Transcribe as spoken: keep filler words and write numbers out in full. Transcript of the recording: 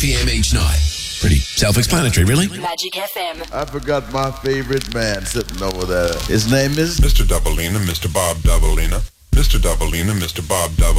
P M each night. Pretty self-explanatory, really. Magic F M. I forgot my favorite man sitting over there. His name is Mister Doubleina, Mister Bob Doubleina. Mister Doubleina, Mister Bob Doubleina.